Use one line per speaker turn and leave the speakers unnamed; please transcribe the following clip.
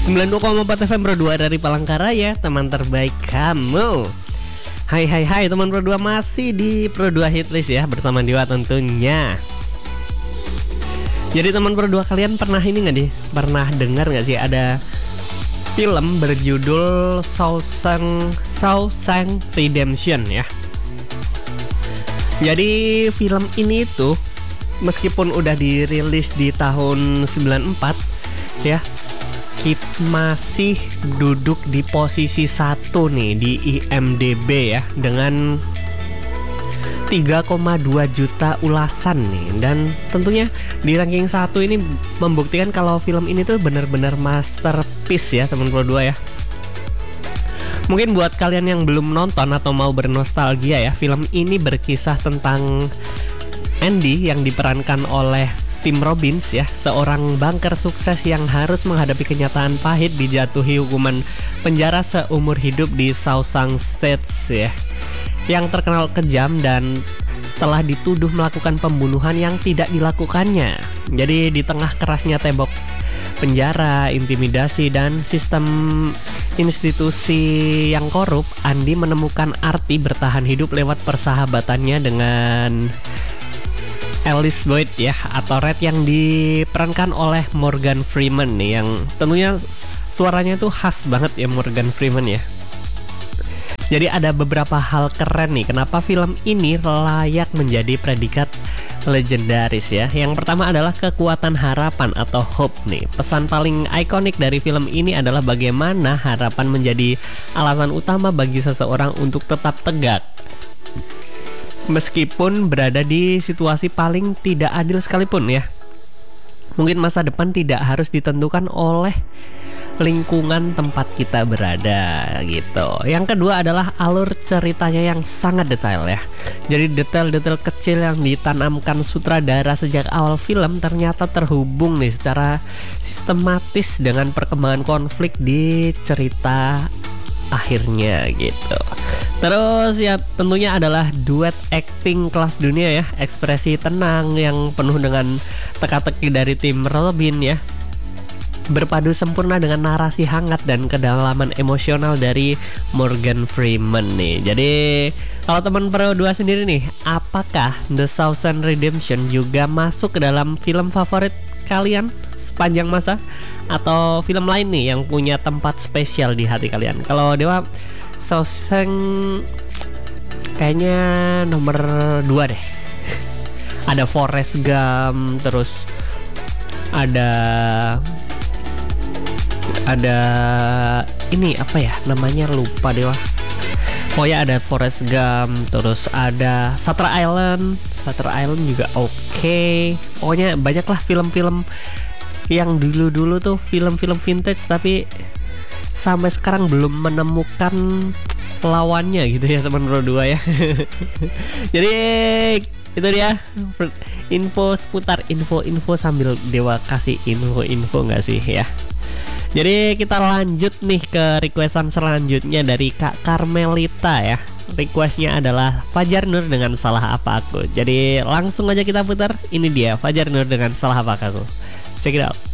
92,4 FM Pro 2 dari Palangkaraya, teman terbaik kamu. Hai teman Pro 2, masih di Pro 2 Hitlist ya, bersama Dewa tentunya. Jadi teman Pro 2, kalian pernah ini gak nih? Pernah dengar gak sih ada film berjudul Shawshank Redemption ya? Jadi film ini tuh meskipun udah dirilis di tahun 94 ya, masih duduk di posisi 1 nih di IMDb ya, dengan 3,2 juta ulasan nih. Dan tentunya di ranking 1 ini membuktikan kalau film ini tuh benar-benar masterpiece ya teman Pro 2 ya. Mungkin buat kalian yang belum nonton atau mau bernostalgia ya, film ini berkisah tentang Andy yang diperankan oleh Tim Robbins ya, seorang banker sukses yang harus menghadapi kenyataan pahit dijatuhi hukuman penjara seumur hidup di Shawshank State ya, yang terkenal kejam dan setelah dituduh melakukan pembunuhan yang tidak dilakukannya. Jadi di tengah kerasnya tembok penjara, intimidasi, dan sistem institusi yang korup, Andy menemukan arti bertahan hidup lewat persahabatannya dengan Alice Boyd ya, atau Red, yang diperankan oleh Morgan Freeman nih, yang tentunya suaranya tuh khas banget ya Morgan Freeman ya. Jadi ada beberapa hal keren nih kenapa film ini layak menjadi predikat legendaris ya. Yang pertama adalah kekuatan harapan atau hope nih. Pesan paling ikonik dari film ini adalah bagaimana harapan menjadi alasan utama bagi seseorang untuk tetap tegak meskipun berada di situasi paling tidak adil sekalipun ya. Mungkin masa depan tidak harus ditentukan oleh lingkungan tempat kita berada gitu. Yang kedua adalah alur ceritanya yang sangat detail ya. Jadi detail-detail kecil yang ditanamkan sutradara sejak awal film ternyata terhubung nih secara sistematis dengan perkembangan konflik di cerita akhirnya gitu. Terus ya tentunya adalah duet acting kelas dunia ya, ekspresi tenang yang penuh dengan teka-teki dari Tim Robin ya, berpadu sempurna dengan narasi hangat dan kedalaman emosional dari Morgan Freeman nih. Jadi kalau teman Pro 2 sendiri nih, apakah The Shawshank Redemption juga masuk ke dalam film favorit kalian sepanjang masa, atau film lain nih yang punya tempat spesial di hati kalian? Kalau Dewa, Shawshank kayaknya nomor 2 deh. Ada Forrest Gump, terus ada ini apa ya namanya, lupa Dewa. Oh ya, ada Forrest Gump, terus ada Shutter Island juga oke. Pokoknya banyak lah film-film yang dulu tuh film-film vintage tapi sampai sekarang belum menemukan lawannya gitu ya teman Pro 2 ya. Jadi itu dia info seputar info sambil Dewa kasih info nggak sih ya. Jadi kita lanjut nih ke requestan selanjutnya dari Kak Carmelita ya. Requestnya adalah Fajar Nur dengan Salah Apa Aku. Jadi langsung aja kita putar. Ini dia Fajar Nur dengan Salah Apa Aku. Check it out.